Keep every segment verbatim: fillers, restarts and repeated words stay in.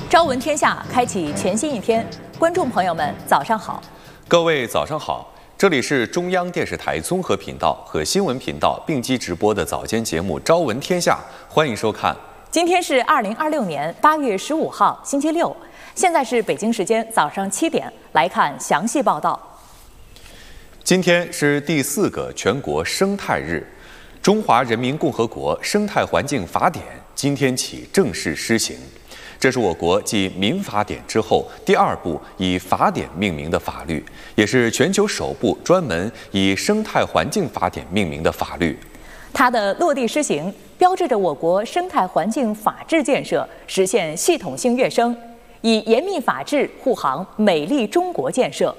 朝闻天下，开启全新一天。观众朋友们，早上好！ 各位早上好，这里是中央电视台综合频道和新闻频道并机直播的早间节目《朝闻天下》，欢迎收看。 今天是二零二六年八月十五号，星期六，现在是北京时间早上七点，来看详细报道。 今天是第四个全国生态日，《中华人民共和国生态环境法典》今天起正式施行。这是我国继民法典之后第二部以法典命名的法律，也是全球首部专门以生态环境法典命名的法律。 它的落地施行，标志着我国生态环境法治建设实现系统性跃升，以严密法治护航美丽中国建设。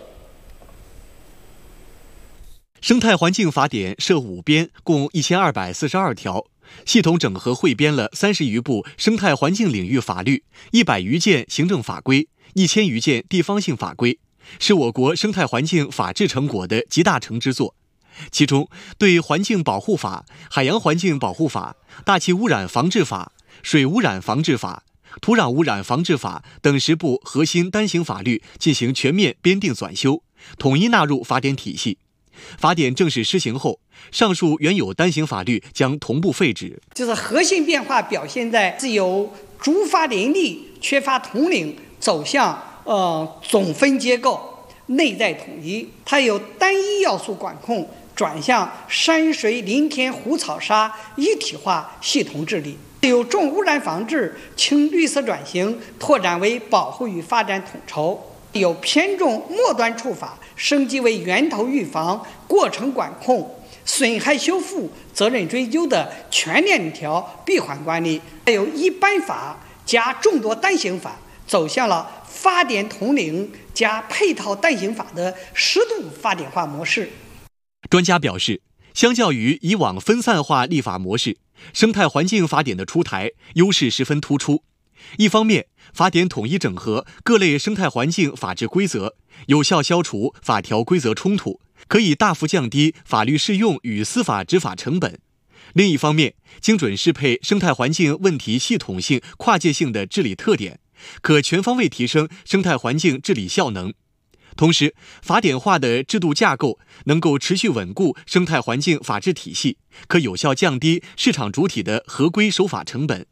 生态环境法典设五编，共一千二百四十二条。系统整合汇编了三十余部生态环境领域法律、一百余件行政法规、一千余件地方性法规，是我国生态环境法治成果的集大成之作。其中，对环境保护法、海洋环境保护法、大气污染防治法、水污染防治法、土壤污染防治法等十部核心单行法律进行全面编订纂修，统一纳入法典体系。法典正式施行后，上述原有单行法律将同步废止。 就是核心变化表现在是由主法林立、缺乏统领，走向呃总分结构、内在统一。它由单一要素管控转向山水林田湖草沙一体化系统治理，由重污染防治、轻绿色转型拓展为保护与发展统筹。有偏重末端处罚升级为源头预防、过程管控、损害修复、责任追究的全链条闭环管理，还有一般法加众多单行法，走向了法典统领加配套单行法的适度法典化模式。 专家表示，相较于以往分散化立法模式，生态环境法典的出台优势十分突出。一方面，法典统一整合各类生态环境法治规则，有效消除法条规则冲突，可以大幅降低法律适用与司法执法成本。另一方面，精准适配生态环境问题系统性、跨界性的治理特点，可全方位提升生态环境治理效能。同时，法典化的制度架构能够持续稳固生态环境法治体系，可有效降低市场主体的合规守法成本。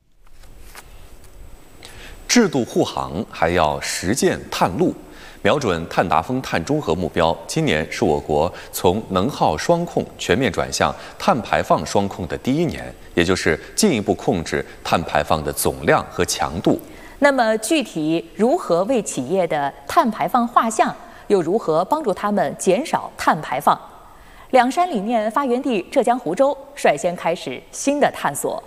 制度护航还要实践碳路，瞄准碳达峰、碳中和目标。今年是我国从能耗双控全面转向碳排放双控的第一年，也就是进一步控制碳排放的总量和强度。 那么，具体如何为企业的碳排放画像，又如何帮助他们减少碳排放？两山理念发源地浙江湖州率先开始新的探索。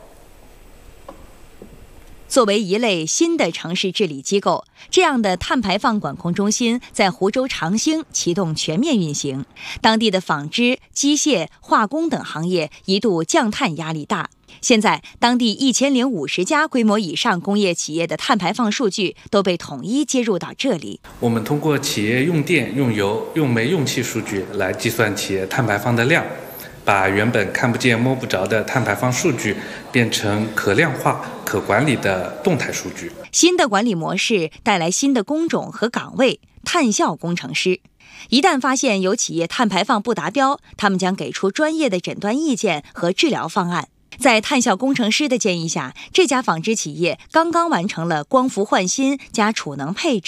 作为一类新的城市治理机构，这样的碳排放管控中心在湖州长兴启动全面运行。当地的纺织、机械、化工等行业一度降碳压力大。现在，当地一千零五十家规模以上工业企业的碳排放数据都被统一接入到这里。 我们通过企业用电、用油、用煤、用气数据来计算企业碳排放的量，把原本看不见摸不着的碳排放数据变成可量化、可管理的动态数据。 新的管理模式带来新的工种和岗位——碳效工程师。一旦发现有企业碳排放不达标，他们将给出专业的诊断意见和治疗方案。在碳效工程师的建议下，这家纺织企业刚刚完成了光伏换新加储能配置